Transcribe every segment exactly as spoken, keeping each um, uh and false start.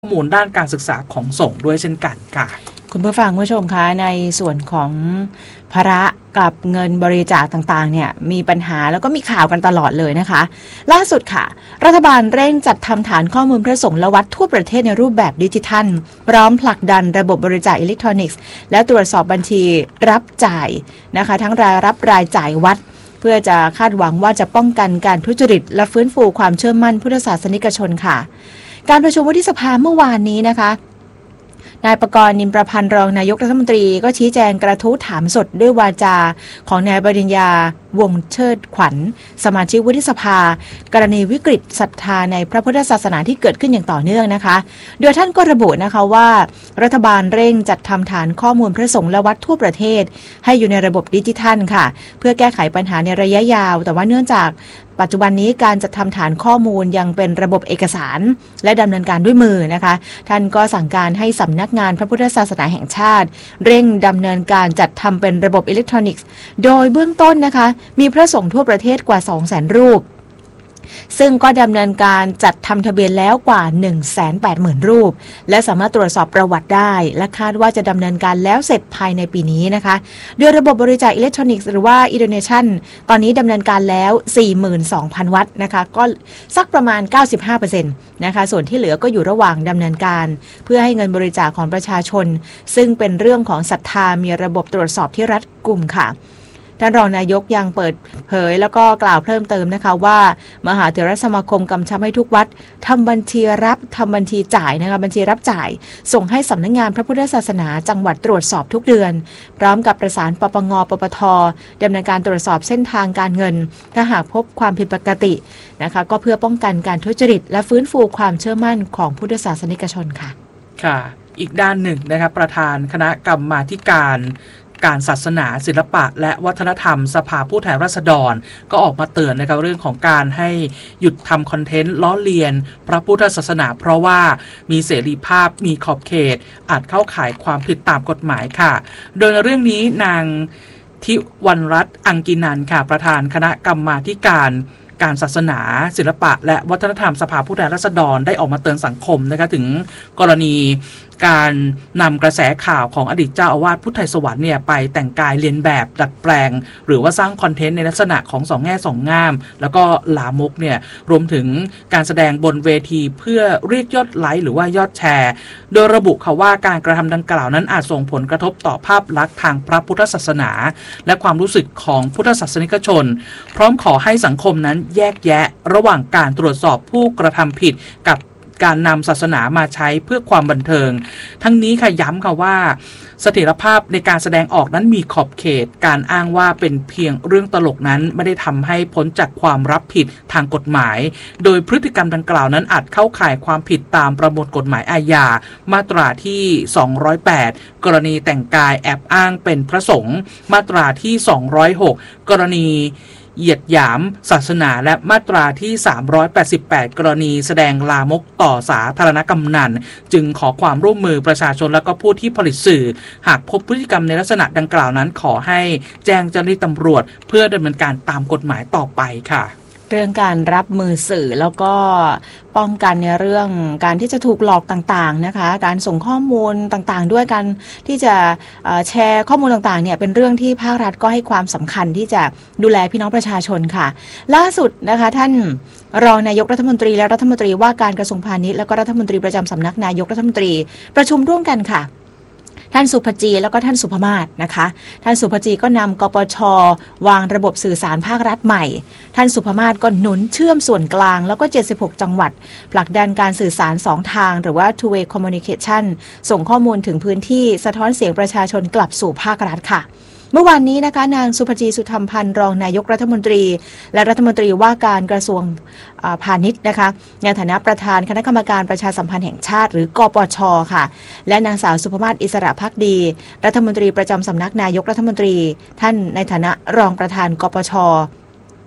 ข้อมูลด้านการศึกษาของสงฆ์ด้วยเช่นกันค่ะคุณผู้ฟังผู้ชมคะในส่วนของภาระกับเงินบริจาคต่างๆเนี่ยมีปัญหาแล้วก็มีข่าวกันตลอดเลยนะคะล่าสุดค่ะรัฐบาลเร่งจัดทำฐานข้อมูลพระสงฆ์และวัดทั่วประเทศในรูปแบบดิจิทัลพร้อมผลักดันระบบบริจาคอิเล็กทรอนิกส์และตรวจสอบบัญชีรับจ่ายนะคะทั้งรายรับรายจ่ายวัดเพื่อจะคาดหวังว่าจะป้องกันการทุจริตและฟื้นฟูความเชื่อมั่นพุทธศาสนิกชนค่ะการประชุมวุฒิสภาเมื่อวานนี้นะคะนายประกรณ์ นิมประพันธ์รองนายกรัฐมนตรีก็ชี้แจงกระทู้ถามสดด้วยวาจาของนายปริญญาวงศ์เชิดขวัญสมาชิกวุฒิสภากรณีวิกฤตศรัทธาในพระพุทธศาสนาที่เกิดขึ้นอย่างต่อเนื่องนะคะโดยท่านก็ระบุนะคะว่ารัฐบาลเร่งจัดทำฐานข้อมูลพระสงฆ์และวัดทั่วประเทศให้อยู่ในระบบดิจิทัลค่ะเพื่อแก้ไขปัญหาในระยะยาวแต่ว่าเนื่องจากปัจจุบันนี้การจัดทำฐานข้อมูลยังเป็นระบบเอกสารและดำเนินการด้วยมือนะคะท่านก็สั่งการให้สำนักงานพระพุทธศาสนาแห่งชาติเร่งดำเนินการจัดทำเป็นระบบอิเล็กทรอนิกส์โดยเบื้องต้นนะคะมีพระสงฆ์ทั่วประเทศกว่า สองแสน รูปซึ่งก็ดำเนินการจัดทำทะเบียนแล้วกว่า หนึ่งแสนแปดหมื่น รูปและสามารถตรวจสอบประวัติได้และคาดว่าจะดำเนินการแล้วเสร็จภายในปีนี้นะคะโดยระบบบริจาคอิเล็กทรอนิกส์หรือว่า e-donation ตอนนี้ดำเนินการแล้ว สี่หมื่นสองพัน วัดนะคะก็สักประมาณ เก้าสิบห้าเปอร์เซ็นต์ นะคะส่วนที่เหลือก็อยู่ระหว่างดำเนินการเพื่อให้เงินบริจาคของประชาชนซึ่งเป็นเรื่องของศรัทธามีระบบตรวจสอบที่รัดกุมค่ะท่านรองนายกยังเปิดเผยแล้วก็กล่าวเพิ่มเติมนะคะว่ามหาเถรสมาคมกำชับให้ทุกวัดทำบัญชีรับทำบัญชีจ่ายนะคะบัญชีรับจ่ายส่งให้สำนักงานพระพุทธศาสนาจังหวัดตรวจสอบทุกเดือนพร้อมกับประสานปปงปปทดำเนินการตรวจสอบเส้นทางการเงินถ้าหากพบความผิดปกตินะคะก็เพื่อป้องกันการทุจริตและฟื้นฟูความเชื่อมั่นของพุทธศาสนิกชนค่ะค่ะอีกด้านหนึ่งนะครับประธานคณะกรรมาธิการการศาสนาศิลปะและวัฒนธรรมสภาผู้แทนราษฎรก็ออกมาเตือนนะครับเรื่องของการให้หยุดทำคอนเทนต์ล้อเลียนพระพุทธศาสนาเพราะว่ามีเสรีภาพมีขอบเขตอาจเข้าข่ายความผิดตามกฎหมายค่ะโดยในเรื่องนี้นางทิวรรณรัตน์อังกินันท์ค่ะประธานคณะกรรมาธิการการศาสนาศิลปะและวัฒนธรรมสภาผู้แทนราษฎรได้ออกมาเตือนสังคมนะคะถึงกรณีการนำกระแสข่าวของอดีตเจ้าอาวาสพุทธไทยสวรรค์เนี่ยไปแต่งกายเลียนแบบดัดแปลงหรือว่าสร้างคอนเทนต์ในลักษณะของสองแง่สองงามแล้วก็ลามกเนี่ยรวมถึงการแสดงบนเวทีเพื่อเรียกยอดไลค์หรือว่ายอดแชร์โดยระบุค่ะว่าการกระทำดังกล่าวนั้นอาจส่งผลกระทบต่อภาพลักษณ์ทางพระพุทธศาสนาและความรู้สึกของพุทธศาสนิกชนพร้อมขอให้สังคมนั้นแยกแยะระหว่างการตรวจสอบผู้กระทำผิดกับการนำศาสนามาใช้เพื่อความบันเทิงทั้งนี้ค่ะย้ำค่ะว่าเสถียรภาพในการแสดงออกนั้นมีขอบเขตการอ้างว่าเป็นเพียงเรื่องตลกนั้นไม่ได้ทำให้พ้นจากความรับผิดทางกฎหมายโดยพฤติกรรมดังกล่าวนั้นอาจเข้าข่ายความผิดตามประมวลกฎหมายอาญามาตราที่สองร้อยแปดกรณีแต่งกายแอบอ้างเป็นพระสงฆ์มาตราที่สองร้อยหกกรณีเหยียดหยามศาสนาและมาตราที่สามร้อยแปดสิบแปดกรณีแสดงลามกต่อสาธารณกำนันจึงขอความร่วมมือประชาชนและก็ผู้ที่ผลิตสื่อหากพบพฤติกรรมในลักษณะดังกล่าวนั้นขอให้แจ้งเจ้าหน้าที่ตำรวจเพื่อดำเนินการตามกฎหมายต่อไปค่ะเรื่องการรับมือสื่อแล้วก็ป้องกันในเรื่องการที่จะถูกหลอกต่างๆนะคะการส่งข้อมูลต่างๆด้วยกันที่จะแชร์ข้อมูลต่างๆเนี่ยเป็นเรื่องที่ภาครัฐก็ให้ความสำคัญที่จะดูแลพี่น้องประชาชนค่ะล่าสุดนะคะท่านรองนายกรัฐมนตรีและรัฐมนตรีว่าการกระทรวงพาณิชย์และก็รัฐมนตรีประจำสำนักนายกรัฐมนตรีประชุมร่วมกันค่ะท่านสุภจีแล้วก็ท่านสุภมาศนะคะท่านสุภจีก็นำกปช.วางระบบสื่อสารภาครัฐใหม่ท่านสุภมาศก็หนุนเชื่อมส่วนกลางแล้วก็เจ็ดสิบหกจังหวัดผลักดันการสื่อสารสองทางหรือว่า two way communication ส่งข้อมูลถึงพื้นที่สะท้อนเสียงประชาชนกลับสู่ภาครัฐค่ะเมื่อวานนี้นะคะนางสุภจีสุธรรมพันธ์รองนายกรัฐมนตรีและรัฐมนตรีว่าการกระทรวงพาณิชย์นะคะในฐานะประธานคณะกรรมการประชาสัมพันธ์แห่งชาติหรือกปช.ค่ะและนางสาวสุภมาศอิสระภักดีรัฐมนตรีประจำสำนักนายกรัฐมนตรีท่านในฐานะรองประธานกปช.ร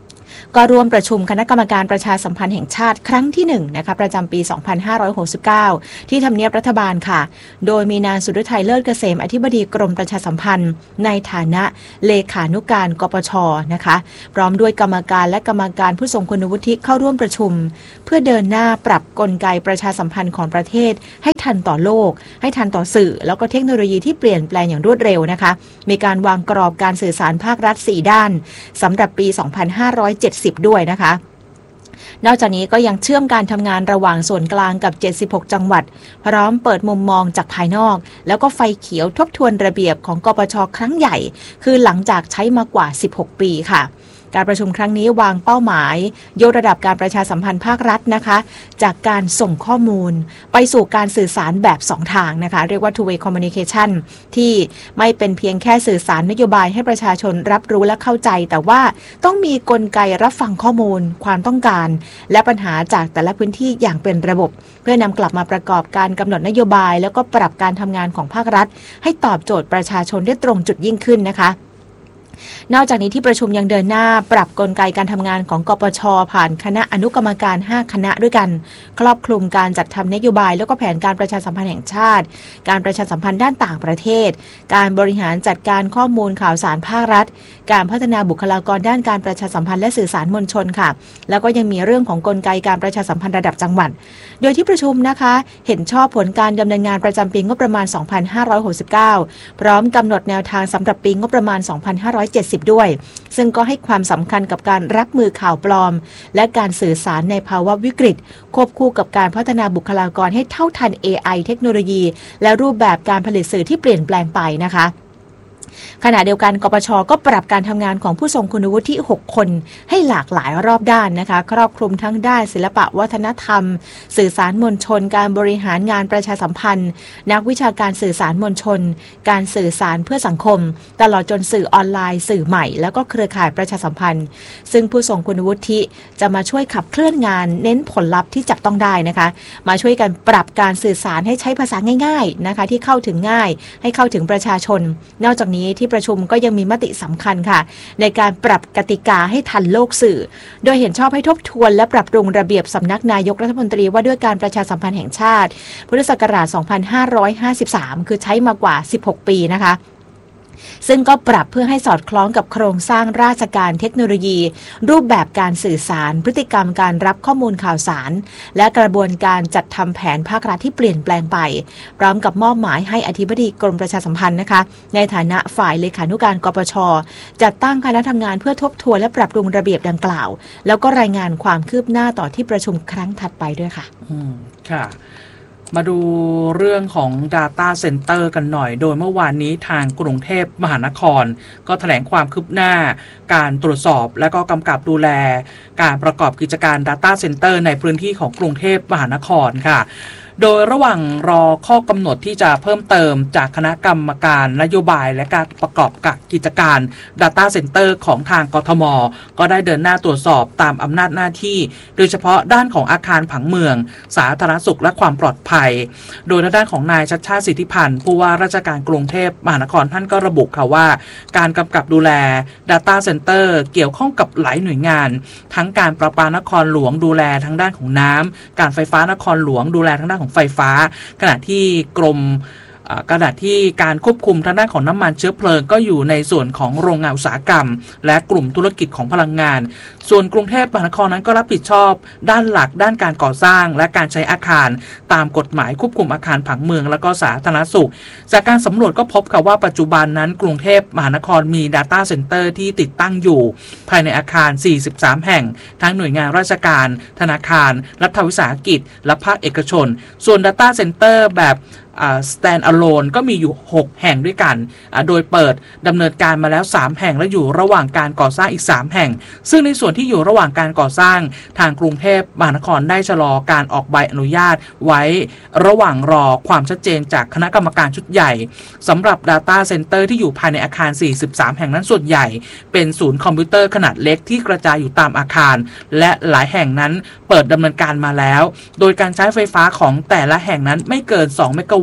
ก็ร่วมประชุมคณะกรรมการประชาสัมพันธ์แห่งชาติครั้งที่หนึ่งนะคะประจำปี สองพันห้าร้อยหกสิบเก้า ที่ทำเนียบรัฐบาลค่ะโดยมีนางสุฤทัยเลิศเกษมอธิบดีกรมประชาสัมพันธ์ในฐานะเลขานุการกปช.นะคะพร้อมด้วยกรรมการและกรรมการผู้ทรงคุณวุฒิเข้าร่วมประชุมเพื่อเดินหน้าปรับกลไกประชาสัมพันธ์ของประเทศให้ทันต่อโลกให้ทันต่อสื่อแล้วก็เทคโนโลยีที่เปลี่ยนแปลงอย่างรวดเร็วนะคะมีการวางกรอบการสื่อสารภาครัฐสี่ด้านสำหรับปี สองพันห้าร้อยเจ็ดสิบ ด้วยนะคะนอกจากนี้ก็ยังเชื่อมการทำงานระหว่างส่วนกลางกับเจ็ดสิบหกจังหวัดพร้อมเปิดมุมมองจากภายนอกแล้วก็ไฟเขียวทบทวนระเบียบของกปช.ครั้งใหญ่คือหลังจากใช้มากว่าสิบหกปีค่ะการประชุมครั้งนี้วางเป้าหมายยกระดับการประชาสัมพันธ์ภาครัฐนะคะจากการส่งข้อมูลไปสู่การสื่อสารแบบสองทางนะคะเรียกว่า two way communication ที่ไม่เป็นเพียงแค่สื่อสารนโยบายให้ประชาชนรับรู้และเข้าใจแต่ว่าต้องมีกลไกรับฟังข้อมูลความต้องการและปัญหาจากแต่ละพื้นที่อย่างเป็นระบบเพื่อนำกลับมาประกอบการกำหนดนโยบายแล้วก็ปรับการทำงานของภาครัฐให้ตอบโจทย์ประชาชนได้ตรงจุดยิ่งขึ้นนะคะนอกจากนี้ที่ประชุมยังเดินหน้าปรับกลไกการทำงานของกปช.ผ่านคณะอนุกรรมการห้าคณะด้วยกันครอบคลุมการจัดทำนโยบายแล้วก็แผนการประชาสัมพันธ์แห่งชาติการประชาสัมพันธ์ด้านต่างประเทศการบริหารจัดการข้อมูลข่าวสารภาครัฐการพัฒนาบุคลากรด้านการประชาสัมพันธ์และสื่อสารมวลชนค่ะแล้วก็ยังมีเรื่องของกลไกการประชาสัมพันธ์ระดับจังหวัดโดยที่ประชุมนะคะเห็นชอบผลการดำเนินงานประจำปีงบประมาณ สองพันห้าร้อยหกสิบเก้า พร้อมกำหนดแนวทางสำหรับปีงบประมาณ สองพันห้าร้อยเจ็ดสิบ ด้วยซึ่งก็ให้ความสำคัญกับการรับมือข่าวปลอมและการสื่อสารในภาวะวิกฤตควบคู่กับการพัฒนาบุคลากรให้เท่าทัน เอ ไอ เทคโนโลยีและรูปแบบการผลิตสื่อที่เปลี่ยนแปลงไปนะคะขณะเดียวกันกปช.ก็ปรับการทำงานของผู้ทรงคุณวุฒิหกคนให้หลากหลายรอบด้านนะคะครอบคลุมทั้งด้านศิลปะวัฒนธรรมสื่อสารมวลชนการบริหารงานประชาสัมพันธ์นักวิชาการสื่อสารมวลชนการสื่อสารเพื่อสังคมตลอดจนสื่อออนไลน์สื่อใหม่แล้วก็เครือข่ายประชาสัมพันธ์ซึ่งผู้ทรงคุณวุฒิจะมาช่วยขับเคลื่อนงานเน้นผลลัพธ์ที่จับต้องได้นะคะมาช่วยกันปรับการสื่อสารให้ใช้ภาษาง่ายๆนะคะที่เข้าถึงง่ายให้เข้าถึงประชาชนนอกจากนี้ที่ประชุมก็ยังมีมติสำคัญค่ะในการปรับกติกาให้ทันโลกสื่อโดยเห็นชอบให้ทบทวนและปรับปรุงระเบียบสำนักนายกรัฐมนตรีว่าด้วยการประชาสัมพันธ์แห่งชาติพุทธศักราช สองพันห้าร้อยห้าสิบสาม คือใช้มากว่าสิบหกปีนะคะซึ่งก็ปรับเพื่อให้สอดคล้องกับโครงสร้างราชการเทคโนโลยีรูปแบบการสื่อสารพฤติกรรมการรับข้อมูลข่าวสารและกระบวนการจัดทำแผนภาครัฐที่เปลี่ยนแปลงไปพร้อมกับมอบหมายให้อธิบดีกรมประชาสัมพันธ์นะคะในฐานะฝ่ายเลขานุการกปช.จัดตั้งคณะทำงานเพื่อทบทวนและปรับปรุงระเบียบดังกล่าวแล้วก็รายงานความคืบหน้าต่อที่ประชุมครั้งถัดไปด้วยค่ะอืมค่ะมาดูเรื่องของ Data Center กันหน่อยโดยเมื่อวานนี้ทางกรุงเทพมหานครก็แถลงความคืบหน้าการตรวจสอบและก็กำกับดูแลการประกอบกิจการ Data Center ในพื้นที่ของกรุงเทพมหานครค่ะโดยระหว่างรอข้อกำหนดที่จะเพิ่มเติมจากคณะกรรมการนโยบายและการประกอบกับกิจการ Data Center ของทางกทม.ก็ได้เดินหน้าตรวจสอบตามอำนาจหน้าที่โดยเฉพาะด้านของอาคารผังเมืองสาธารณสุขและความปลอดภัยโดยด้านของนายชัชชาติสิทธิพันธ์ผู้ว่าราชการกรุงเทพมหานครท่านก็ระบุค่ะว่าการกำกับดูแล Data Center เกี่ยวข้องกับหลายหน่วยงานทั้งการประปานครหลวงดูแลทางด้านของน้ำการไฟฟ้านครหลวงดูแลทางด้านของไฟฟ้าขณะที่กรม ขณะที่การควบคุมทางด้านของน้ำมันเชื้อเพลิงก็อยู่ในส่วนของโรงงานอุตสาหกรรมและกลุ่มธุรกิจของพลังงานส่วนกรุงเทพมหานครนั้นก็รับผิดชอบด้านหลักด้านการก่อสร้างและการใช้อาคารตามกฎหมายควบคุมอาคารผังเมืองและก็สาธารณสุขจากการสำรวจก็พบค่ะว่าปัจจุบันนั้นกรุงเทพมหานครมี Data Center ที่ติดตั้งอยู่ภายในอาคารสี่สิบสามแห่งทั้งหน่วยงานราชการธนาคารรัฐวิสาหกิจและภาคเอกชนส่วน Data Center แบบstand alone ก็มีอยู่หกแห่งด้วยกันโดยเปิดดำเนินการมาแล้วสามแห่งและอยู่ระหว่างการก่อสร้างอีกสามแห่งซึ่งในส่วนที่อยู่ระหว่างการก่อสร้างทางกรุงเทพมหานครได้ชะลอการออกใบอนุญาตไว้ระหว่างรอความชัดเจนจากคณะกรรมการชุดใหญ่สำหรับ Data Center ที่อยู่ภายในอาคารสี่สิบสามแห่งนั้นส่วนใหญ่เป็นศูนย์คอมพิวเตอร์ขนาดเล็กที่กระจายอยู่ตามอาคารและหลายแห่งนั้นเปิดดำเนินการมาแล้วโดยการใช้ไฟฟ้าของแต่ละแห่งนั้นไม่เกินสองเมกะ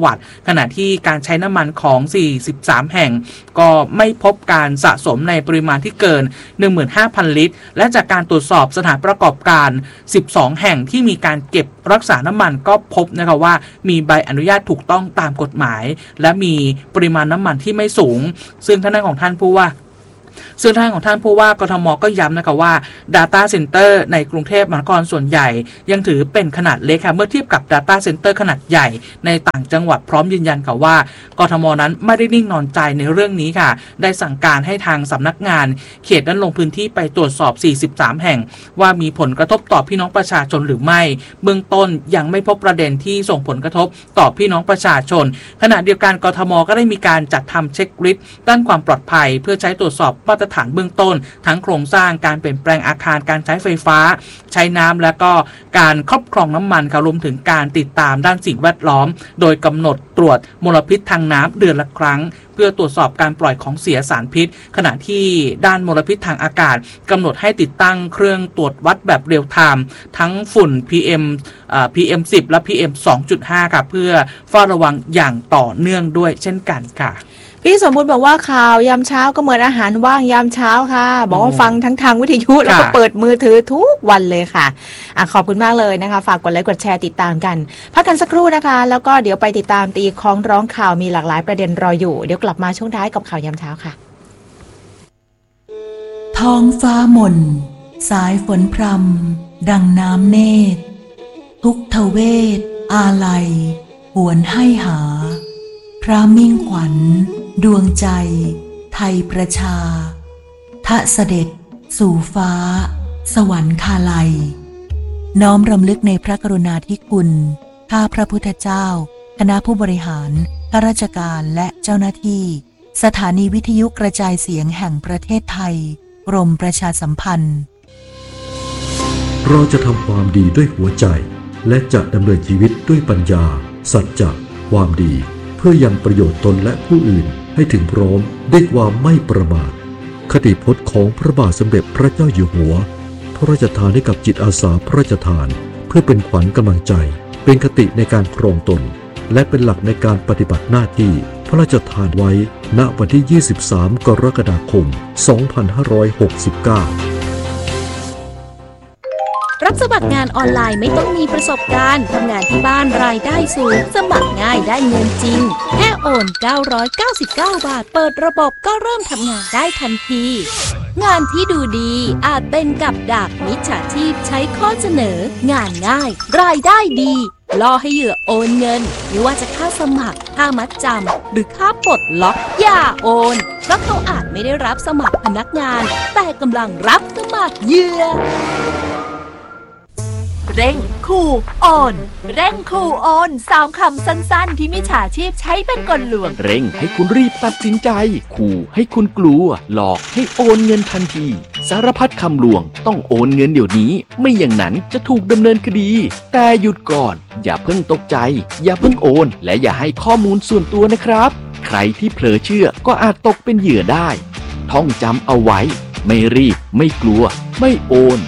วัตต์ขณะที่การใช้น้ำมันของสี่สิบสามแห่งก็ไม่พบการสะสมในปริมาณที่เกิน หนึ่งหมื่นห้าพัน ลิตรและจากการตรวจสอบสถานประกอบการสิบสองแห่งที่มีการเก็บรักษาน้ำมันก็พบนะคะว่ามีใบอนุญาตถูกต้องตามกฎหมายและมีปริมาณน้ำมันที่ไม่สูงซึ่งทางด้านของท่านผู้ว่าซึ่งทางของท่านผู้ว่ากทมก็ย้ำนะคะว่า Data Center ในกรุงเทพมหานครส่วนใหญ่ยังถือเป็นขนาดเล็กค่ะเมื่อเทียบกับ Data Center ขนาดใหญ่ในต่างจังหวัดพร้อมยืนยันค่ะว่ากทมนั้นไม่ได้นิ่งนอนใจในเรื่องนี้ค่ะได้สั่งการให้ทางสำนักงานเขตนั้นลงพื้นที่ไปตรวจสอบสี่สิบสามแห่งว่ามีผลกระทบต่อพี่น้องประชาชนหรือไม่เบื้องต้นยังไม่พบประเด็นที่ส่งผลกระทบต่อพี่น้องประชาชนขณะเดียวกันกทมก็ได้มีการจัดทำเช็คลิสต์ด้านความปลอดภัยเพื่อใช้ตรวจสอบมาตรฐานเบื้องต้นทั้งโครงสร้างการเปลี่ยนแปลงอาคารการใช้ไฟฟ้าใช้น้ำและก็การครอบครองน้ำมันค่ะรวมถึงการติดตามด้านสิ่งแวดล้อมโดยกำหนดตรวจมลพิษทางน้ำเดือนละครั้งเพื่อตรวจสอบการปล่อยของเสียสารพิษขณะที่ด้านมลพิษทางอากาศกำหนดให้ติดตั้งเครื่องตรวจวัดแบบเรียลไทม์ทั้งฝุ่น พี เอ็ม เอ่อ พี เอ็ม สิบ และ พี เอ็ม สองจุดห้า ค่ะเพื่อเฝ้าระวังอย่างต่อเนื่องด้วยเช่นกันค่ะพี่สมมุติบอกว่าข่าวยามเช้าก็เหมือนอาหารว่างยามเช้าค่ะบอกว่าฟังทั้งทางวิทยุแล้วก็เปิดมือถือทุกวันเลยค่ะอ่ะขอบคุณมากเลยนะคะฝากกดไลค์กดแชร์ติดตามกันพักกันสักครู่นะคะแล้วก็เดี๋ยวไปติดตามตีคล้องร้องข่าวมีหลากหลายประเด็นรออยู่เดี๋ยวกลับมาช่วงท้ายกับข่าวยามเช้าค่ะท้องฟ้าหม่นสายฝนพรำดังน้ำเนตรทุกทเวทอาลัยหวนให้หาพระมิ่งขวัญดวงใจไทยประชาทะเสด็จสู่ฟ้าสวรรคาลัยน้อมรำลึกในพระกรุณาธิคุณข้าพระพุทธเจ้าคณะผู้บริหารข้าราชการและเจ้าหน้าที่สถานีวิทยุกระจายเสียงแห่งประเทศไทยกรมประชาสัมพันธ์เราจะทำความดีด้วยหัวใจและจะดำเนินชีวิตด้วยปัญญาสัจจะความดีเพื่อยังประโยชน์ตนและผู้อื่นให้ถึงพร้อมด้วยความไม่ประมาทคติพจน์ของพระบาทสมเด็จพระเจ้าอยู่หัวพระราชทานให้กับจิตอาสาพระราชทานเพื่อเป็นขวัญกำลังใจเป็นคติในการครองตนและเป็นหลักในการปฏิบัติหน้าที่พระราชทานไว้ณวันที่ยี่สิบสามกรกฎาคมสองพันห้าร้อยหกสิบเก้ารับสมัครงานออนไลน์ไม่ต้องมีประสบการณ์ทำงานที่บ้านรายได้สูงสมัครง่ายได้เงินจริงแค่โอนเก้าร้อยเก้าสิบเก้าบาทเปิดระบบก็เริ่มทำงานได้ทันทีงานที่ดูดีอาจเป็นกับดักมิจฉาชีพใช้ข้อเสนองานง่ายรายได้ดีล่อให้เหยื่อโอนเงินไม่ว่าจะค่าสมัครค่ามัดจำหรือค่าปลดล็อกอย่าโอนเพราะเขาอาจไม่ได้รับสมัครพนักงานแต่กำลังรับสมัครเหยื่อเร่งขู่โอนเร่งขู่โอนสามคำสั้นๆที่มิจฉาชีพใช้เป็นกลลวงเร่งให้คุณรีบตัดสินใจขู่ให้คุณกลัวหลอกให้โอนเงินทันทีสารพัดคำลวงต้องโอนเงินเดี๋ยวนี้ไม่อย่างนั้นจะถูกดำเนินคดีแต่หยุดก่อนอย่าเพิ่งตกใจอย่าเพิ่งโอนและอย่าให้ข้อมูลส่วนตัวนะครับใครที่เผลอเชื่อก็อาจตกเป็นเหยื่อได้ท่องจำเอาไว้ไม่รีบไม่กลัวไม่โอน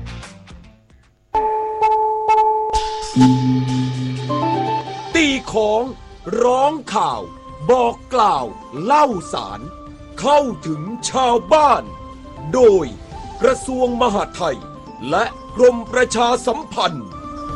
ตีของร้องข่าวบอกกล่าวเล่าสารเข้าถึงชาวบ้านโดยกระทรวงมหาดไทยและกรมประชาสัมพันธ์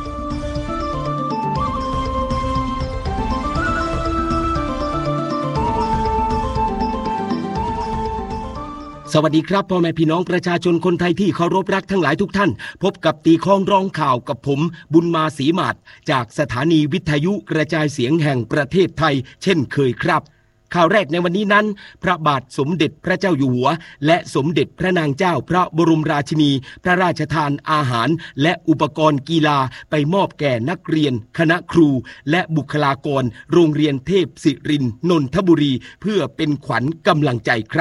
สวัสดีครับพ่อแม่พี่น้องประชาชนคนไทยที่เคารพรักทั้งหลายทุกท่านพบกับตีคล้องร้องข่าวกับผมบุญมาศรีมาศจากสถานีวิทยุกระจายเสียงแห่งประเทศไทยเช่นเคยครับข่าวแรกในวันนี้นั้นพระบาทสมเด็จพระเจ้าอยู่หัวและสมเด็จพระนางเจ้าพระบรมราชินีพระราชทานอาหารและอุปกรณ์กีฬาไปมอบแก่นักเรียนคณะครูและบุคลากรโรงเรียนเทพศิรินทร์นนทบุรีเพื่อเป็นขวัญกำลังใจครับ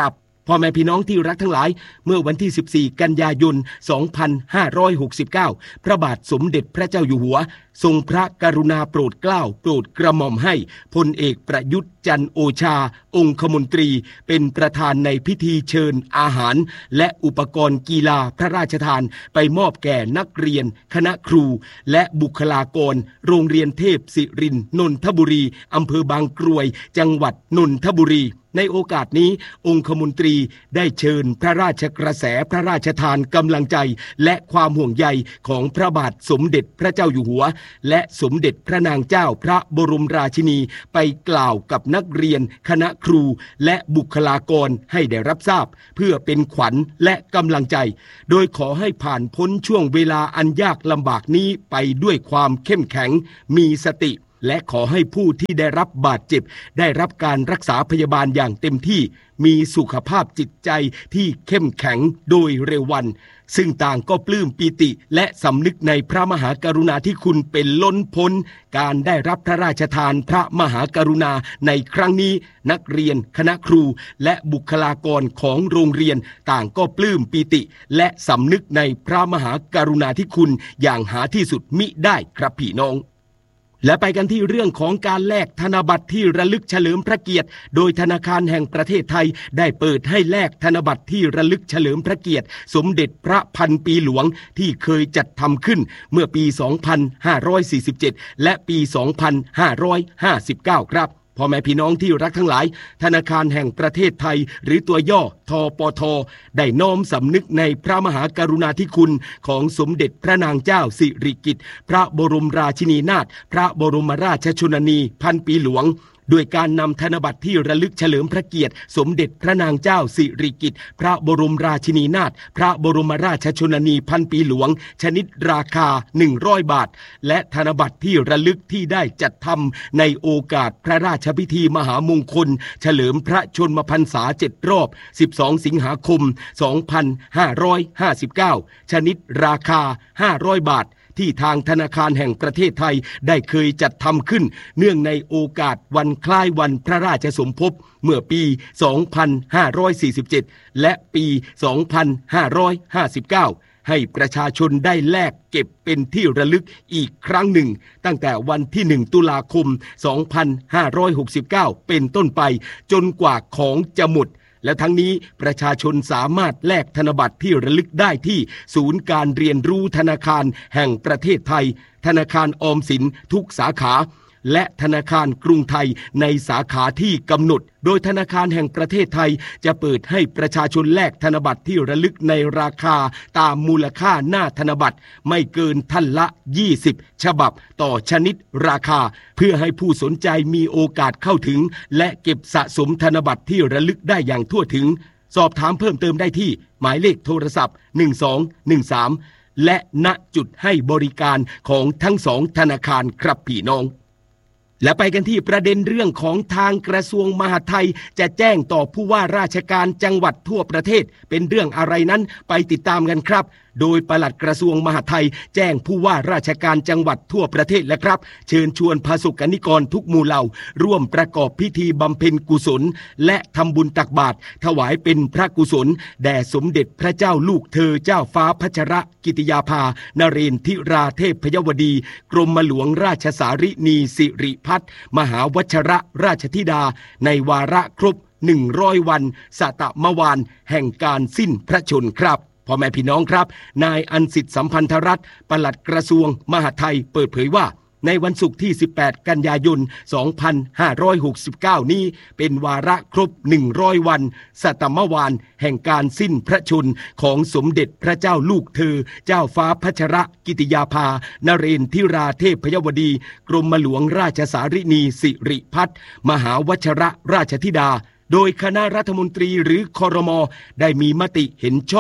พ่อแม่พี่น้องที่รักทั้งหลายเมื่อวันที่สิบสี่กันยายนสองพันห้าร้อยหกสิบเก้าพระบาทสมเด็จพระเจ้าอยู่หัวทรงพระกรุณาโปรดเกล้าโปรดกระหม่อมให้พลเอกประยุทธ์จันทร์โอชาองคมนตรีเป็นประธานในพิธีเชิญอาหารและอุปกรณ์กีฬาพระราชทานไปมอบแก่นักเรียนคณะครูและบุคลากรโรงเรียนเทพศิรินทร์นนทบุรีอำเภอบางกรวยจังหวัดนนทบุรีในโอกาสนี้องคมนตรีได้เชิญพระราชกระแสพระราชทานกำลังใจและความห่วงใยของพระบาทสมเด็จพระเจ้าอยู่หัวและสมเด็จพระนางเจ้าพระบรมราชินีไปกล่าวกับนักเรียนคณะครูและบุคลากรให้ได้รับทราบเพื่อเป็นขวัญและกำลังใจโดยขอให้ผ่านพ้นช่วงเวลาอันยากลำบากนี้ไปด้วยความเข้มแข็งมีสติและขอให้ผู้ที่ได้รับบาดเจ็บได้รับการรักษาพยาบาลอย่างเต็มที่มีสุขภาพจิตใจที่เข้มแข็งโดยเร็ววันซึ่งต่างก็ปลื้มปีติและสำนึกในพระมหากรุณาธิคุณเป็นล้นพ้นการได้รับพระราชทานพระมหากรุณาในครั้งนี้นักเรียนคณะครูและบุคลากรของโรงเรียนต่างก็ปลื้มปีติและสำนึกในพระมหากรุณาธิคุณอย่างหาที่สุดมิได้ครับพี่น้องและไปกันที่เรื่องของการแลกธนบัตรที่ระลึกเฉลิมพระเกียรติโดยธนาคารแห่งประเทศไทยได้เปิดให้แลกธนบัตรที่ระลึกเฉลิมพระเกียรติสมเด็จพระพันปีหลวงที่เคยจัดทำขึ้นเมื่อปี สองพันห้าร้อยสี่สิบเจ็ด และปี สองพันห้าร้อยห้าสิบเก้า ครับพ่อแม่พี่น้องที่รักทั้งหลายธนาคารแห่งประเทศไทยหรือตัวย่อทปทได้น้อมสำนึกในพระมหากรุณาธิคุณของสมเด็จพระนางเจ้าสิริกิติ์พระบรมราชินีนาถพระบรมราชชนนีพันปีหลวงด้วยการนำธนบัตรที่ระลึกเฉลิมพระเกียรติสมเด็จพระนางเจ้าสิริกิติ์พระบรมราชินีนาถพระบรมราชชนนีพันปีหลวงชนิดราคาหนึ่งร้อยบาทและธนบัตรที่ระลึกที่ได้จัดทำในโอกาสพระราชพิธีมหามงคลเฉลิมพระชนมพรรษาเจ็ดรอบสิบสองสิงหาคมสองพันห้าร้อยห้าสิบเก้าชนิดราคาห้าร้อยบาทที่ทางธนาคารแห่งประเทศไทยได้เคยจัดทำขึ้นเนื่องในโอกาสวันคล้ายวันพระราชสมภพเมื่อปี สองพันห้าร้อยสี่สิบเจ็ด และปี สองพันห้าร้อยห้าสิบเก้า ให้ประชาชนได้แลกเก็บเป็นที่ระลึกอีกครั้งหนึ่งตั้งแต่วันที่หนึ่งตุลาคม สองพันห้าร้อยหกสิบเก้า เป็นต้นไปจนกว่าของจะหมดและทั้งนี้ประชาชนสามารถแลกธนบัตรที่ระลึกได้ที่ศูนย์การเรียนรู้ธนาคารแห่งประเทศไทยธนาคารออมสินทุกสาขาและธนาคารกรุงไทยในสาขาที่กำหนดโดยธนาคารแห่งประเทศไทยจะเปิดให้ประชาชนแลกธนบัตรที่ระลึกในราคาตามมูลค่าหน้าธนบัตรไม่เกินท่านละยี่สิบฉบับต่อชนิดราคาเพื่อให้ผู้สนใจมีโอกาสเข้าถึงและเก็บสะสมธนบัตรที่ระลึกได้อย่างทั่วถึงสอบถามเพิ่มเติมได้ที่หมายเลขโทรศัพท์หนึ่งสองหนึ่งสามและณจุดให้บริการของทั้งสองธนาคารครับพี่น้องและไปกันที่ประเด็นเรื่องของทางกระทรวงมหาดไทยจะแจ้งต่อผู้ว่าราชการจังหวัดทั่วประเทศเป็นเรื่องอะไรนั้นไปติดตามกันครับโดยปลัดกระทรวงมหาดไทยแจ้งผู้ว่าราชการจังหวัดทั่วประเทศและครับเชิญชวนประสบกนิกรทุกหมู่เหล่าร่วมประกอบพิธีบำเพ็ญกุศลและทำบุญตักบาตรถวายเป็นพระกุศลแด่สมเด็จพระเจ้าลูกเธอเจ้าฟ้าพัชรกิติยาภานเรนทิราเทพยวดีกรมหลวงราชสารินีสิริพัฒน์มหาวชรราชธิดาในวาระครบหนึ่งร้อยวันสตมวานแห่งการสิ้นพระชนม์ครับพ่อแม่พี่น้องครับนายอันสิทธิสัมพันธรัตน์ปลัดกระทรวงมหาดไทยเปิดเผยว่าในวันศุกร์ที่สิบแปดกันยายนสองพันห้าร้อยหกสิบเก้านี้เป็นวาระครบหนึ่งร้อยวันสตมวานแห่งการสิ้นพระชนม์ของสมเด็จพระเจ้าลูกเธอเจ้าฟ้าพัชรกิติยาภานเรนทิราเทพยวดีกรมหลวงราชสารินีสิริพัฒน์มหาวชรราชธิดาโดยคณะรัฐมนตรีหรือครม.ได้มีมติเห็นชอบ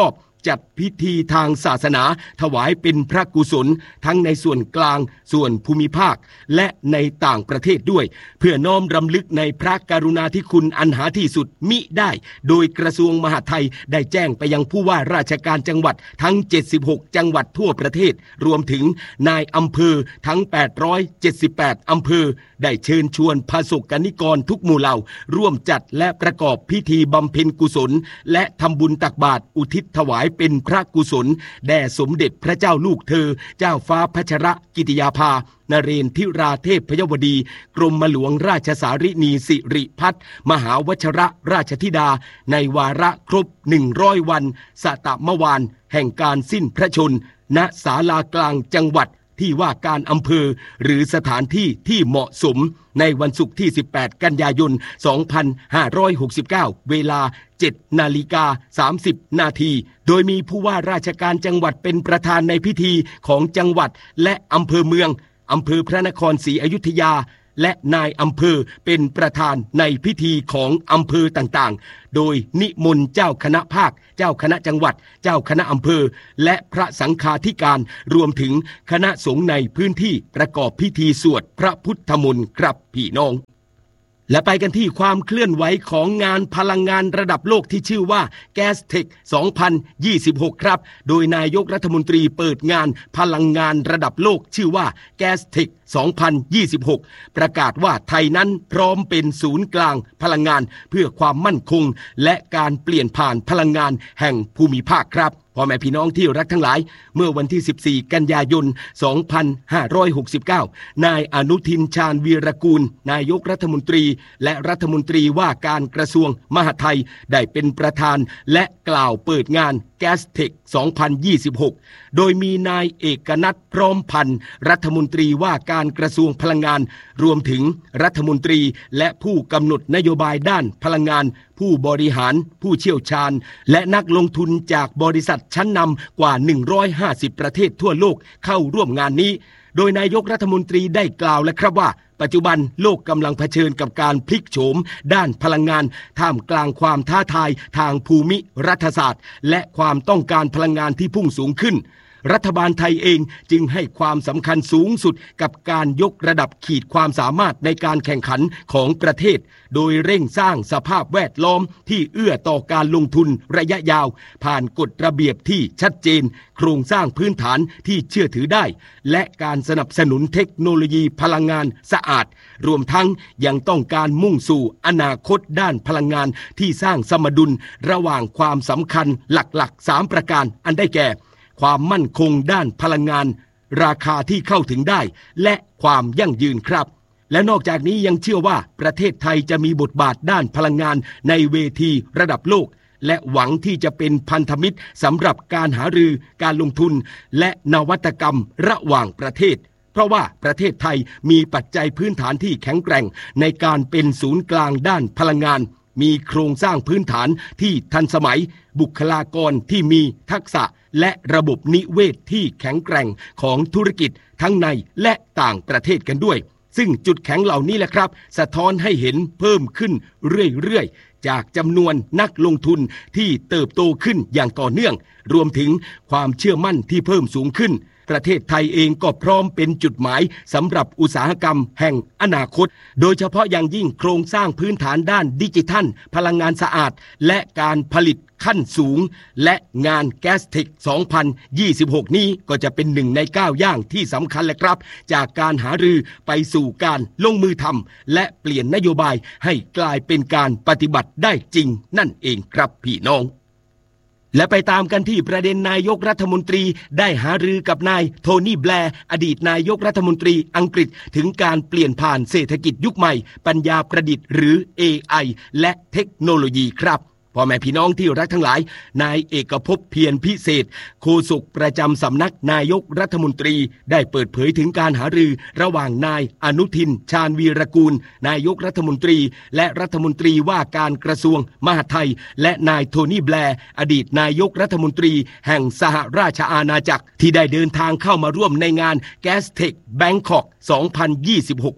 จัดพิธีทางศาสนาถวายเป็นพระกุศลทั้งในส่วนกลางส่วนภูมิภาคและในต่างประเทศด้วยเพื่อน้อมรำลึกในพระกรุณาธิคุณอันหาที่สุดมิได้โดยกระทรวงมหาดไทยได้แจ้งไปยังผู้ว่าราชการจังหวัดทั้งเจ็ดสิบหกจังหวัดทั่วประเทศรวมถึงนายอำเภอทั้งแปดร้อยเจ็ดสิบแปดอำเภอได้เชิญชวนประสบกนิกรทุกหมู่เหล่าร่วมจัดและประกอบพิธีบำเพ็ญกุศลและทำบุญตักบาตรอุทิศถวายเป็นพระกุศลแด่สมเด็จพระเจ้าลูกเธอเจ้าฟ้าพัชรกิติยาภานเรนทิราเทพยวดีกรมหลวงราชสารินีสิริพัฒน์มหาวชรราชธิดาในวาระครบหนึ่งร้อยวันสตมวานแห่งการสิ้นพระชนม์ณศาลากลางจังหวัดที่ว่าการอำเภอหรือสถานที่ที่เหมาะสมในวันศุกร์ที่สิบแปดกันยายนสองพันห้าร้อยหกสิบเก้าเวลาเจ็ดนาฬิกาสามสิบนาทีโดยมีผู้ว่าราชการจังหวัดเป็นประธานในพิธีของจังหวัดและอำเภอเมืองอำเภอพระนครศรีอยุธยาและนายอำเภอเป็นประธานในพิธีของอำเภอต่างๆโดยนิมนต์เจ้าคณะภาคเจ้าคณะจังหวัดเจ้าคณะอำเภอและพระสังฆาธิการรวมถึงคณะสงฆ์ในพื้นที่ประกอบพิธีสวดพระพุทธมนต์ครับพี่น้องและไปกันที่ความเคลื่อนไหวของงานพลังงานระดับโลกที่ชื่อว่า Gastech สองพันยี่สิบหก ครับโดยนายกรัฐมนตรีเปิดงานพลังงานระดับโลกชื่อว่า Gastech สองพันยี่สิบหก ประกาศว่าไทยนั้นพร้อมเป็นศูนย์กลางพลังงานเพื่อความมั่นคงและการเปลี่ยนผ่านพลังงานแห่งภูมิภาคครับพ่อแม่พี่น้องที่รักทั้งหลายเมื่อวันที่สิบสี่กันยายนสองพันห้าร้อยหกสิบเก้านายอนุทินชาญวีรกูลนายกรัฐมนตรีและรัฐมนตรีว่าการกระทรวงมหาดไทยได้เป็นประธานและกล่าวเปิดงาน Gastech สองพันยี่สิบหกโดยมีนายเอกนัทพร้อมพันธ์รัฐมนตรีว่าการกระทรวงพลังงานรวมถึงรัฐมนตรีและผู้กำหนดนโยบายด้านพลังงานผู้บริหารผู้เชี่ยวชาญและนักลงทุนจากบริษัทชั้นนำกว่าหนึ่งร้อยห้าสิบประเทศทั่วโลกเข้าร่วมงานนี้โดยนายกรัฐมนตรีได้กล่าวแล้วครับว่าปัจจุบันโลกกำลังเผชิญกับการพลิกโฉมด้านพลังงานท่ามกลางความท้าทายทางภูมิรัฐศาสตร์และความต้องการพลังงานที่พุ่งสูงขึ้นรัฐบาลไทยเองจึงให้ความสำคัญสูงสุดกับการยกระดับขีดความสามารถในการแข่งขันของประเทศโดยเร่งสร้างสภาพแวดล้อมที่เอื้อต่อการลงทุนระยะยาวผ่านกฎระเบียบที่ชัดเจนโครงสร้างพื้นฐานที่เชื่อถือได้และการสนับสนุนเทคโนโลยีพลังงานสะอาดรวมทั้งยังต้องการมุ่งสู่อนาคตด้านพลังงานที่สร้างสมดุลระหว่างความสำคัญหลักๆสามประการอันได้แก่ความมั่นคงด้านพลังงานราคาที่เข้าถึงได้และความยั่งยืนครับและนอกจากนี้ยังเชื่อว่าประเทศไทยจะมีบทบาทด้านพลังงานในเวทีระดับโลกและหวังที่จะเป็นพันธมิตรสำหรับการหารือการลงทุนและนวัตกรรมระหว่างประเทศเพราะว่าประเทศไทยมีปัจจัยพื้นฐานที่แข็งแกร่งในการเป็นศูนย์กลางด้านพลังงานมีโครงสร้างพื้นฐานที่ทันสมัยบุคลากรที่มีทักษะและระบบนิเวศที่แข็งแกร่งของธุรกิจทั้งในและต่างประเทศกันด้วยซึ่งจุดแข็งเหล่านี้แหละครับสะท้อนให้เห็นเพิ่มขึ้นเรื่อยๆจากจำนวนนักลงทุนที่เติบโตขึ้นอย่างต่อเนื่องรวมถึงความเชื่อมั่นที่เพิ่มสูงขึ้นประเทศไทยเองก็พร้อมเป็นจุดหมายสำหรับอุตสาหกรรมแห่งอนาคตโดยเฉพาะอย่างยิ่งโครงสร้างพื้นฐานด้านดิจิทัลพลังงานสะอาดและการผลิตขั้นสูงและงาน Gastech สองพันยี่สิบหกนี้ก็จะเป็นหนึ่งในก้าวย่างที่สำคัญแหละครับจากการหารือไปสู่การลงมือทำและเปลี่ยนนโยบายให้กลายเป็นการปฏิบัติได้จริงนั่นเองครับพี่น้องและไปตามกันที่ประเด็นนายกรัฐมนตรีได้หารือกับนายโทนี่แบร์อดีตนายกรัฐมนตรีอังกฤษถึงการเปลี่ยนผ่านเศรษฐกิจยุคใหม่ปัญญาประดิษฐ์หรือ เอ ไอ และเทคโนโลยีครับพ่อแม่พี่น้องที่รักทั้งหลายนายเอกภพเพียรพิเศษโฆษกประจำสำนักนายกรัฐมนตรีได้เปิดเผยถึงการหารือระหว่างนายอนุทินชาญวีรกูลนายกรัฐมนตรีและรัฐมนตรีว่าการกระทรวงมหาดไทยและนายโทนี่แบร์อดีตนายกรัฐมนตรีแห่งสหราชอาณาจักรที่ได้เดินทางเข้ามาร่วมในงาน Gastech Bangkok สองพันยี่สิบหกว่า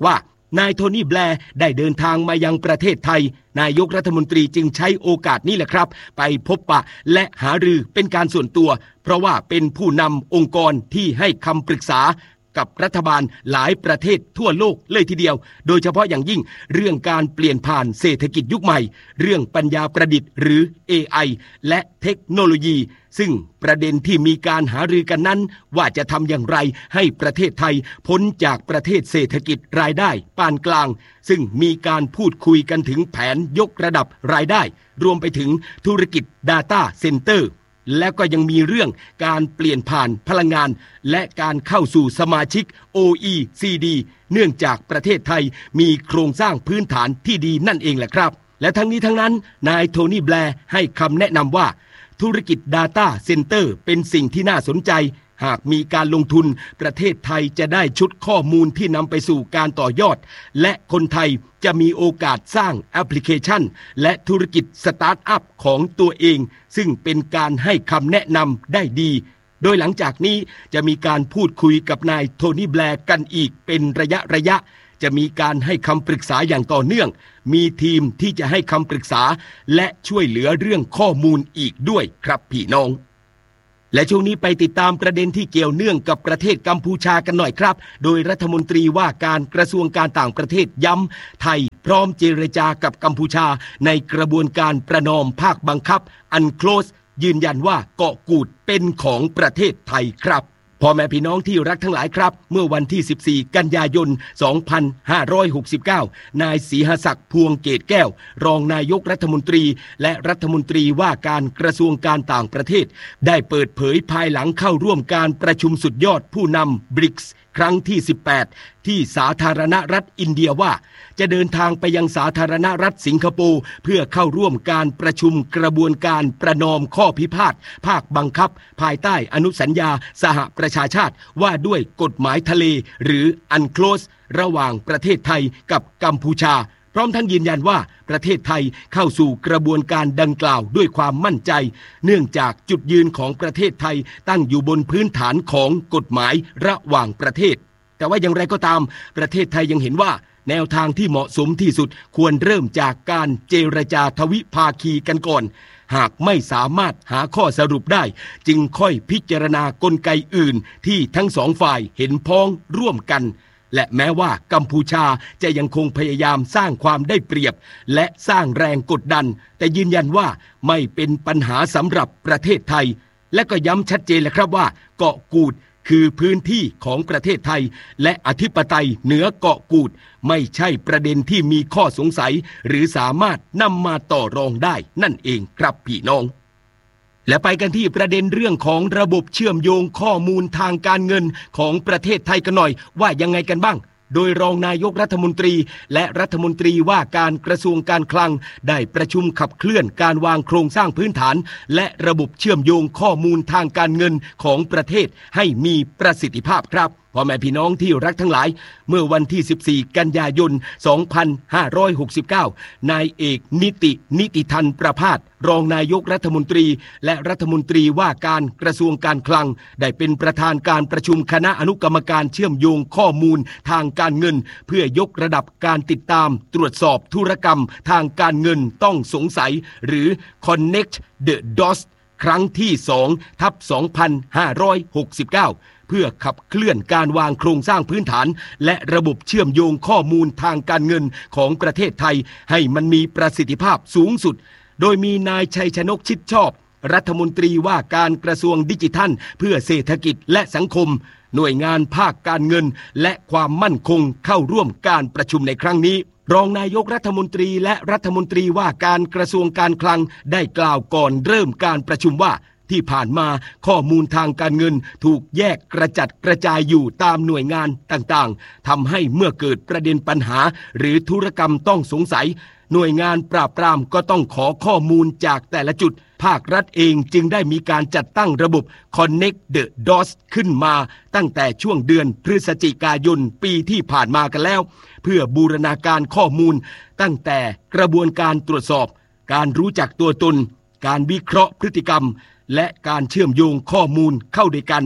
นายโทนี่แบร์ได้เดินทางมายังประเทศไทยนายกรัฐมนตรีจึงใช้โอกาสนี้แหละครับไปพบปะและหารือเป็นการส่วนตัวเพราะว่าเป็นผู้นำองค์กรที่ให้คำปรึกษากับรัฐบาลหลายประเทศทั่วโลกเลยทีเดียวโดยเฉพาะอย่างยิ่งเรื่องการเปลี่ยนผ่านเศรษฐกิจยุคใหม่เรื่องปัญญาประดิษฐ์หรือ เอ ไอ และเทคโนโลยีซึ่งประเด็นที่มีการหารือกันนั้นว่าจะทำอย่างไรให้ประเทศไทยพ้นจากประเทศเศรษฐกิจรายได้ปานกลางซึ่งมีการพูดคุยกันถึงแผนยกระดับรายได้รวมไปถึงธุรกิจ Data Centerและก็ยังมีเรื่องการเปลี่ยนผ่านพลังงานและการเข้าสู่สมาชิก โอ อี ซี ดี เนื่องจากประเทศไทยมีโครงสร้างพื้นฐานที่ดีนั่นเองแหละครับและทั้งนี้ทั้งนั้นนายโทนี่แบร์ให้คำแนะนำว่าธุรกิจ Data Center เป็นสิ่งที่น่าสนใจหากมีการลงทุนประเทศไทยจะได้ชุดข้อมูลที่นำไปสู่การต่อยอดและคนไทยจะมีโอกาสสร้างแอปพลิเคชันและธุรกิจสตาร์ทอัพของตัวเองซึ่งเป็นการให้คำแนะนำได้ดีโดยหลังจากนี้จะมีการพูดคุยกับนายโทนี่แบร์กันอีกเป็นระยะระยะจะมีการให้คำปรึกษาอย่างต่อเนื่องมีทีมที่จะให้คำปรึกษาและช่วยเหลือเรื่องข้อมูลอีกด้วยครับพี่น้องและช่วงนี้ไปติดตามประเด็นที่เกี่ยวเนื่องกับประเทศกัมพูชากันหน่อยครับโดยรัฐมนตรีว่าการกระทรวงการต่างประเทศย้ำไทยพร้อมเจรจากับกัมพูชาในกระบวนการประนอมภาคบังคับอันโคลสยืนยันว่าเกาะกูดเป็นของประเทศไทยครับพ่อแม่พี่น้องที่รักทั้งหลายครับเมื่อวันที่สิบสี่กันยายนสองพันห้าร้อยหกสิบเก้านายศรีหศักดิ์พวงเกตแก้วรองนายกรัฐมนตรีและรัฐมนตรีว่าการกระทรวงการต่างประเทศได้เปิดเผยภายหลังเข้าร่วมการประชุมสุดยอดผู้นำ บริกส์ ครั้งที่สิบแปดที่สาธารณรัฐอินเดียว่าจะเดินทางไปยังสาธารณรัฐสิงคโปร์เพื่อเข้าร่วมการประชุมกระบวนการประนอมข้อพิพาทภาคบังคับภายใต้อนุสัญญาสหประชาชาติว่าด้วยกฎหมายทะเลหรืออันโคลสระหว่างประเทศไทยกับกัมพูชาพร้อมทั้งยืนยันว่าประเทศไทยเข้าสู่กระบวนการดังกล่าวด้วยความมั่นใจเนื่องจากจุดยืนของประเทศไทยตั้งอยู่บนพื้นฐานของกฎหมายระหว่างประเทศแต่ว่าอย่างไรก็ตามประเทศไทยยังเห็นว่าแนวทางที่เหมาะสมที่สุดควรเริ่มจากการเจรจาทวิภาคีกันก่อนหากไม่สามารถหาข้อสรุปได้จึงค่อยพิจารณากลไกอื่นที่ทั้งสองฝ่ายเห็นพ้องร่วมกันและแม้ว่ากัมพูชาจะยังคงพยายามสร้างความได้เปรียบและสร้างแรงกดดันแต่ยืนยันว่าไม่เป็นปัญหาสำหรับประเทศไทยและก็ย้ำชัดเจนเลยครับว่าเกาะกูดคือพื้นที่ของประเทศไทยและอธิปไตยเหนือเกาะกูดไม่ใช่ประเด็นที่มีข้อสงสัยหรือสามารถนำมาต่อรองได้นั่นเองครับพี่น้องและไปกันที่ประเด็นเรื่องของระบบเชื่อมโยงข้อมูลทางการเงินของประเทศไทยกันหน่อยว่ายังไงกันบ้างโดยรองนายกรัฐมนตรีและรัฐมนตรีว่าการกระทรวงการคลังได้ประชุมขับเคลื่อนการวางโครงสร้างพื้นฐานและระบบเชื่อมโยงข้อมูลทางการเงินของประเทศให้มีประสิทธิภาพครับพ่อแม่พี่น้องที่รักทั้งหลายเมื่อวันที่สิบสี่กันยายนสองพันห้าร้อยหกสิบเก้านายเอกนิตินิติธันประภาสรองนายกรัฐมนตรีและรัฐมนตรีว่าการกระทรวงการคลังได้เป็นประธานการประชุมคณะอนุกรรมการเชื่อมโยงข้อมูลทางการเงินเพื่อยกระดับการติดตามตรวจสอบธุรกรรมทางการเงินต้องสงสัยหรือ Connect the Dots ครั้งที่สองทับสองพันห้าร้อยหกสิบเก้าเพื่อขับเคลื่อนการวางโครงสร้างพื้นฐานและระบบเชื่อมโยงข้อมูลทางการเงินของประเทศไทยให้มันมีประสิทธิภาพสูงสุดโดยมีนายชัยชนกชิดชอบรัฐมนตรีว่าการกระทรวงดิจิทัลเพื่อเศรษฐกิจและสังคมหน่วยงานภาคการเงินและความมั่นคงเข้าร่วมการประชุมในครั้งนี้รองนายกรัฐมนตรีและรัฐมนตรีว่าการกระทรวงการคลังได้กล่าวก่อนเริ่มการประชุมว่าที่ผ่านมาข้อมูลทางการเงินถูกแยกกระจัดกระจายอยู่ตามหน่วยงานต่างๆทำให้เมื่อเกิดประเด็นปัญหาหรือธุรกรรมต้องสงสัยหน่วยงานปราบปรามก็ต้องขอข้อมูลจากแต่ละจุดภาครัฐเองจึงได้มีการจัดตั้งระบบ Connect the Dots ขึ้นมาตั้งแต่ช่วงเดือนพฤศจิกายนปีที่ผ่านมากันแล้วเพื่อบูรณาการข้อมูลตั้งแต่กระบวนการตรวจสอบการรู้จักตัวตนการวิเคราะห์พฤติกรรมและการเชื่อมโยงข้อมูลเข้าด้วยกัน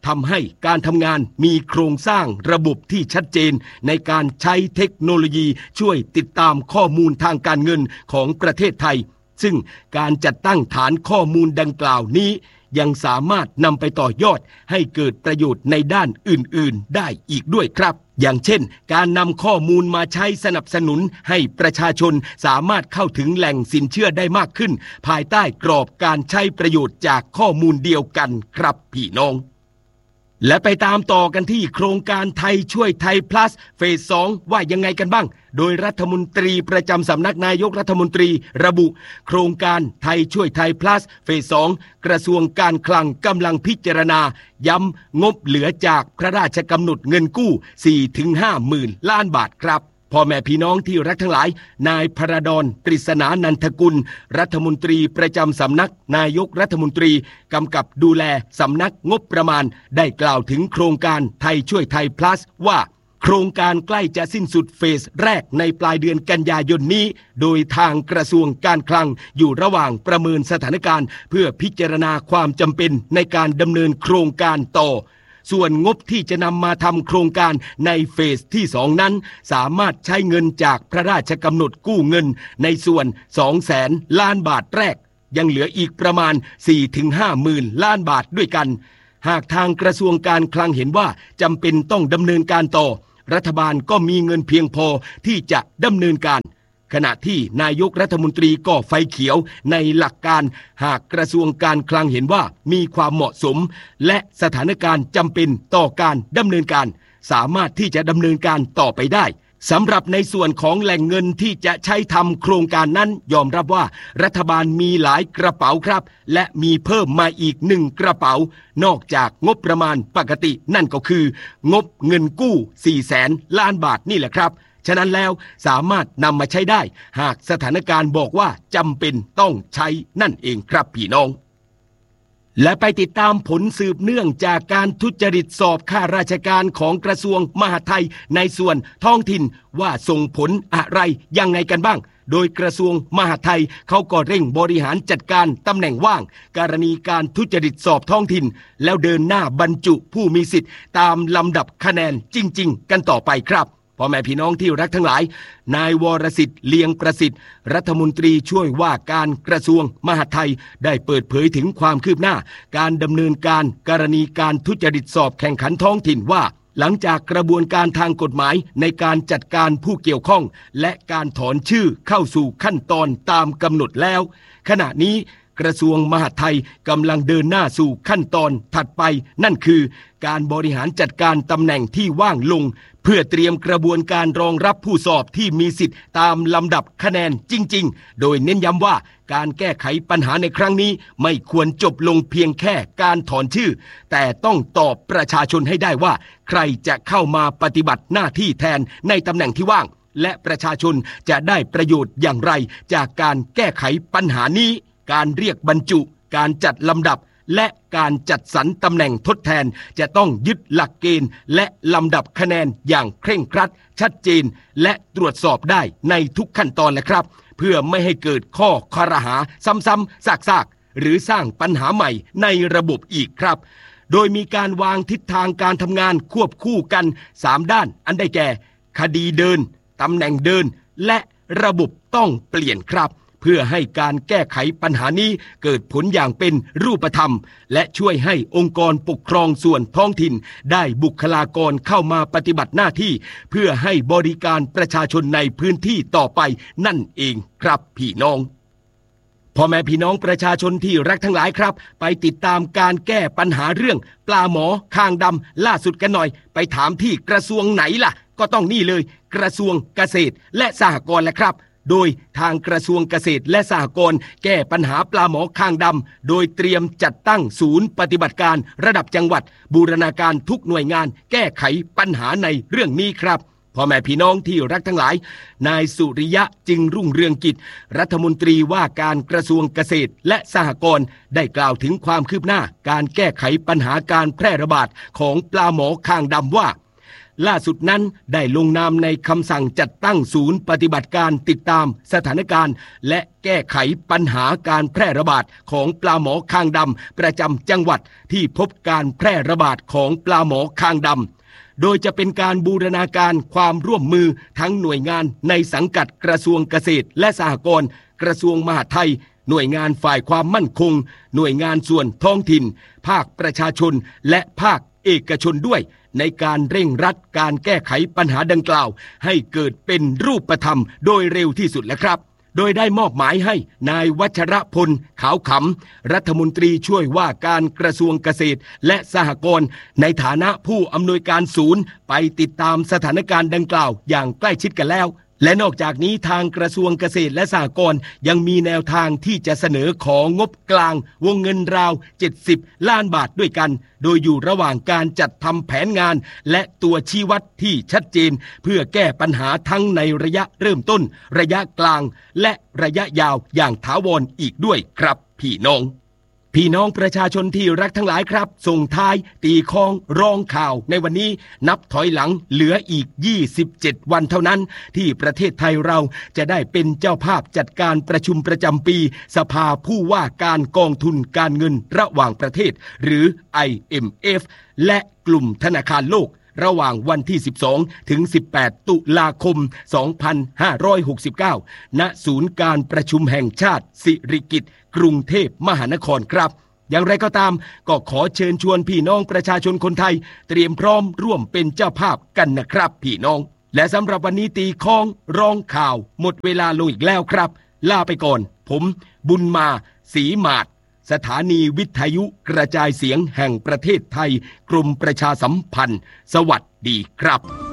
ทำให้การทำงานมีโครงสร้างระบบที่ชัดเจนในการใช้เทคโนโลยีช่วยติดตามข้อมูลทางการเงินของประเทศไทยซึ่งการจัดตั้งฐานข้อมูลดังกล่าวนี้ยังสามารถนำไปต่อยอดให้เกิดประโยชน์ในด้านอื่นๆได้อีกด้วยครับอย่างเช่นการนำข้อมูลมาใช้สนับสนุนให้ประชาชนสามารถเข้าถึงแหล่งสินเชื่อได้มากขึ้นภายใต้กรอบการใช้ประโยชน์จากข้อมูลเดียวกันครับพี่น้องและไปตามต่อกันที่โครงการไทยช่วยไทย plus เฟสสองว่ายังไงกันบ้างโดยรัฐมนตรีประจำสำนักนายกรัฐมนตรีระบุโครงการไทยช่วยไทย plus เฟสสองกระทรวงการคลังกำลังพิจารณาย้ำงบเหลือจากพระราชกำหนดเงินกู้ สี่ถึงห้า หมื่นล้านบาทครับพ่อแม่พี่น้องที่รักทั้งหลายนายพระดอนปริศนานันทกุลรัฐมนตรีประจำสำนักนายกรัฐมนตรีกำกับดูแลสำนักงบประมาณได้กล่าวถึงโครงการไทยช่วยไทย plus ว่าโครงการใกล้จะสิ้นสุดเฟสแรกในปลายเดือนกันยายนนี้โดยทางกระทรวงการคลังอยู่ระหว่างประเมินสถานการณ์เพื่อพิจารณาความจำเป็นในการดำเนินโครงการต่อส่วนงบที่จะนำมาทำโครงการในเฟสที่สองนั้นสามารถใช้เงินจากพระราชกำหนดกู้เงินในส่วน สองแสน ล้านบาทแรกยังเหลืออีกประมาณ สี่ถึงห้า หมื่นล้านบาทด้วยกันหากทางกระทรวงการคลังเห็นว่าจำเป็นต้องดำเนินการต่อรัฐบาลก็มีเงินเพียงพอที่จะดำเนินการขณะที่นายกรัฐมนตรีก็ไฟเขียวในหลักการหากกระทรวงการคลังเห็นว่ามีความเหมาะสมและสถานการณ์จำเป็นต่อการดำเนินการสามารถที่จะดำเนินการต่อไปได้สำหรับในส่วนของแหล่งเงินที่จะใช้ทำโครงการนั้นยอมรับว่ารัฐบาลมีหลายกระเป๋าครับและมีเพิ่มมาอีกหนึ่งกระเป๋านอกจากงบประมาณปกตินั่นก็คืองบเงินกู้ สี่แสน ล้านบาทนี่แหละครับฉะนั้นแล้วสามารถนำมาใช้ได้หากสถานการณ์บอกว่าจำเป็นต้องใช้นั่นเองครับพี่น้องและไปติดตามผลสืบเนื่องจากการทุจริตสอบข้าราชการของกระทรวงมหาดไทยในส่วนท้องถิ่นว่าส่งผลอะไรยังไงกันบ้างโดยกระทรวงมหาดไทยเขาก็เร่งบริหารจัดการตำแหน่งว่างกรณีการทุจริตสอบท้องถิ่นแล้วเดินหน้าบรรจุผู้มีสิทธิ์ตามลำดับคะแนนจริงๆกันต่อไปครับพ่อแม่พี่น้องที่รักทั้งหลายนายวรสิทธิ์เลียงประสิทธิ์รัฐมนตรีช่วยว่าการกระทรวงมหาดไทยได้เปิดเผยถึงความคืบหน้าการดำเนินการกรณีการทุจริตสอบแข่งขันท้องถิ่นว่าหลังจากกระบวนการทางกฎหมายในการจัดการผู้เกี่ยวข้องและการถอนชื่อเข้าสู่ขั้นตอนตามกำหนดแล้วขณะนี้กระทรวงมหาดไทยกำลังเดินหน้าสู่ขั้นตอนถัดไปนั่นคือการบริหารจัดการตำแหน่งที่ว่างลงเพื่อเตรียมกระบวนการรองรับผู้สอบที่มีสิทธิ์ตามลำดับคะแนนจริงๆโดยเน้นย้ำว่าการแก้ไขปัญหาในครั้งนี้ไม่ควรจบลงเพียงแค่การถอนชื่อแต่ต้องตอบประชาชนให้ได้ว่าใครจะเข้ามาปฏิบัติหน้าที่แทนในตำแหน่งที่ว่างและประชาชนจะได้ประโยชน์อย่างไรจากการแก้ไขปัญหานี้การเรียกบรรจุการจัดลำดับและการจัดสรรตำแหน่งทดแทนจะต้องยึดหลักเกณฑ์และลำดับคะแนนอย่างเคร่งครัดชัดเจนและตรวจสอบได้ในทุกขั้นตอนแหละครับเพื่อไม่ให้เกิดข้อคอรหาซ้ำๆซากๆหรือสร้างปัญหาใหม่ในระบบอีกครับโดยมีการวางทิศทางการทำงานควบคู่กันสามด้านอันได้แก่คดีเดินตำแหน่งเดินและระบบต้องเปลี่ยนครับเพื่อให้การแก้ไขปัญหานี้เกิดผลอย่างเป็นรูปธรรมและช่วยให้องค์กรปกครองส่วนท้องถิ่นได้บุคลากรเข้ามาปฏิบัติหน้าที่เพื่อให้บริการประชาชนในพื้นที่ต่อไปนั่นเองครับพี่น้องพ่อแม่พี่น้องประชาชนที่รักทั้งหลายครับไปติดตามการแก้ปัญหาเรื่องปลาหมอคางดำล่าสุดกันหน่อยไปถามที่กระทรวงไหนล่ะก็ต้องนี่เลยกระทรวงเกษตรและสหกรณ์แหละครับโดยทางกระทรวงเกษตรและสหกรณ์แก้ปัญหาปลาหมอคางดำโดยเตรียมจัดตั้งศูนย์ปฏิบัติการระดับจังหวัดบูรณาการทุกหน่วยงานแก้ไขปัญหาในเรื่องนี้ครับพ่อแม่พี่น้องที่รักทั้งหลายนายสุริยะจึงรุ่งเรืองกิจรัฐมนตรีว่าการกระทรวงเกษตรและสหกรณ์ได้กล่าวถึงความคืบหน้าการแก้ไขปัญหาการแพร่ระบาดของปลาหมอคางดำว่าล่าสุดนั้นได้ลงนามในคำสั่งจัดตั้งศูนย์ปฏิบัติการติดตามสถานการณ์และแก้ไขปัญหาการแพร่ระบาดของปลาหมอคางดำประจำจังหวัดที่พบการแพร่ระบาดของปลาหมอคางดำโดยจะเป็นการบูรณาการความร่วมมือทั้งหน่วยงานในสังกัดกระทรวงเกษตรและสหกรณ์กระทรวงมหาดไทยหน่วยงานฝ่ายความมั่นคงหน่วยงานส่วนท้องถิ่นภาคประชาชนและภาคเอกชนด้วยในการเร่งรัดการแก้ไขปัญหาดังกล่าวให้เกิดเป็นรูปธรรมโดยเร็วที่สุดแล้วครับโดยได้มอบหมายให้นายวัชรพลขาวขำรัฐมนตรีช่วยว่าการกระทรวงเกษตรและสหกรณ์ในฐานะผู้อำนวยการศูนย์ไปติดตามสถานการณ์ดังกล่าวอย่างใกล้ชิดกันแล้วและนอกจากนี้ทางกระทรวงเกษตรและสหกรณ์ยังมีแนวทางที่จะเสนอของงบกลางวงเงินราวเจ็ดสิบล้านบาทด้วยกันโดยอยู่ระหว่างการจัดทำแผนงานและตัวชี้วัดที่ชัดเจนเพื่อแก้ปัญหาทั้งในระยะเริ่มต้นระยะกลางและระยะยาวอย่างถาวรอีกด้วยครับพี่น้องพี่น้องประชาชนที่รักทั้งหลายครับส่งท้ายตีคองร้องข่าวในวันนี้นับถอยหลังเหลืออีกยี่สิบเจ็ดวันเท่านั้นที่ประเทศไทยเราจะได้เป็นเจ้าภาพจัดการประชุมประจำปีสภาผู้ว่าการกองทุนการเงินระหว่างประเทศหรือ ไอ เอ็ม เอฟ และกลุ่มธนาคารโลกระหว่างวันที่สิบสองถึงสิบแปดตุลาคมสองพันห้าร้อยหกสิบเก้าณศูนย์การประชุมแห่งชาติสิริกิติ์กรุงเทพมหานครครับอย่างไรก็ตามก็ขอเชิญชวนพี่น้องประชาชนคนไทยเตรียมพร้อมร่วมเป็นเจ้าภาพกันนะครับพี่น้องและสำหรับวันนี้ตีค้องร้องข่าวหมดเวลาลงอีกแล้วครับลาไปก่อนผมบุญมาศรีหมาดสถานีวิทยุกระจายเสียงแห่งประเทศไทยกรมประชาสัมพันธ์สวัสดีครับ